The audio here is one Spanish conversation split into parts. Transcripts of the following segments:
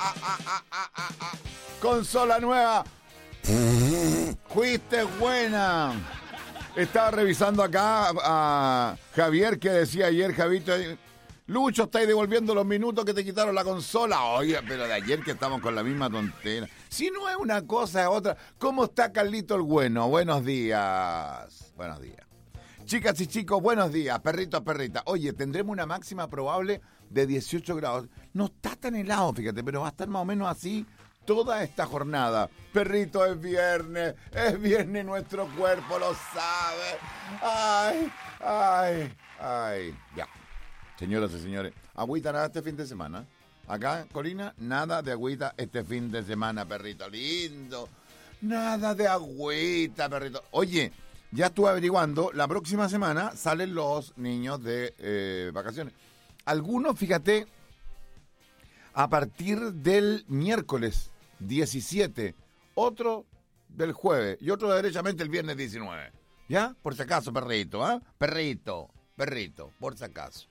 Consola nueva. Fuiste buena. Estaba revisando acá a Javier, que decía ayer, Javito, Lucho, estáis devolviendo los minutos que te quitaron la consola. Oye, pero de ayer que estamos con la misma tontera. Si no es una cosa, es otra. ¿Cómo está Carlito el Bueno? Buenos días. Buenos días. Chicas y chicos, buenos días. Perritos, perritas. Oye, tendremos una máxima probable de 18 grados. No está tan helado, fíjate, pero va a estar más o menos así toda esta jornada. Perrito, es viernes, nuestro cuerpo lo sabe. Ay, ay, ay. Ya. Señoras y señores, agüita nada este fin de semana. Acá, Corina, nada de agüita este fin de semana, perrito lindo. Nada de agüita, perrito. Oye, ya estuve averiguando, la próxima semana salen los niños de vacaciones. Algunos, fíjate, a partir del miércoles 17, otro del jueves y otro derechamente el viernes 19. ¿Ya? Por si acaso, perrito, ¿ah? Perrito, por si acaso.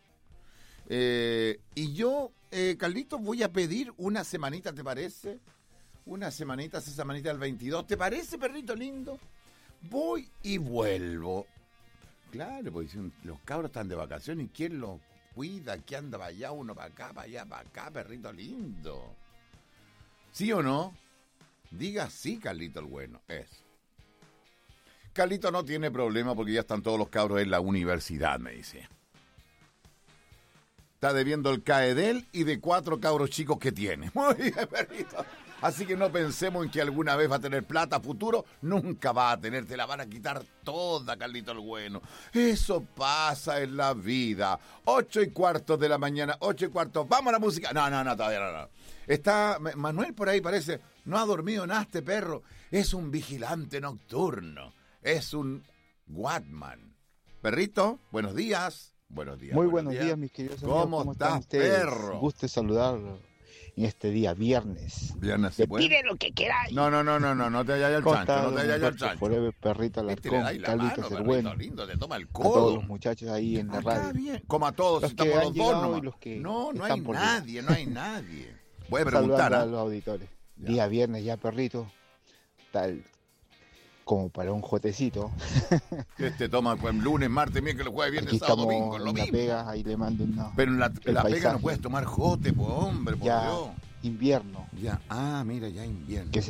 Y yo, Carlitos, voy a pedir una semanita, ¿te parece? Una semanita, esa semanita del 22. ¿Te parece, perrito lindo? Voy y vuelvo. Claro, porque los cabros están de vacaciones y ¿quién los cuida? ¿Qué anda para allá, uno para acá, para allá, para acá, perrito lindo? ¿Sí o no? Diga sí, Carlito el Bueno. Eso. Carlito no tiene problema porque ya están todos los cabros en la universidad, me dice. Está debiendo el CAE de él y de 4 cabros chicos que tiene. Muy bien, perrito. Así que no pensemos en que alguna vez va a tener plata a futuro. Nunca va a tener, te la van a quitar toda, Carlito el Bueno. Eso pasa en la vida. 8:15 de la mañana, 8:15. Vamos a la música. No, todavía no. Está Manuel por ahí, parece. No ha dormido nada este perro. Es un vigilante nocturno. Es un Watman. Perrito, buenos días. Buenos días. Muy buenos días, mis queridos amigos. ¿Cómo estás, perro? Gusto saludarlo en este día, viernes. Viernes, ¿se puede? Pide lo que queráis. No te vayas al chancho, no te vayas al chancho. Forever, perrito Alarcón, Carlitos el Bueno. Lindo, te toma el A codo. todos los muchachos ahí en la radio. Está bien. Como a todos, Los estamos que los han dos llegado nomás. y los que No hay están por nadie, no hay nadie. Voy a Saludando preguntar. a los auditores. Ya. Día viernes ya, perrito. Tal como para un jotecito. Toma pues, lunes, martes, miércoles, jueves, viernes, Aquí sábado, estamos domingo, lo en la mismo. pega, ahí le mando una. Pero en la pega paisaje. no puedes tomar jote, pues hombre, por Ya Dios. invierno. Ya, mira, ya invierno. Que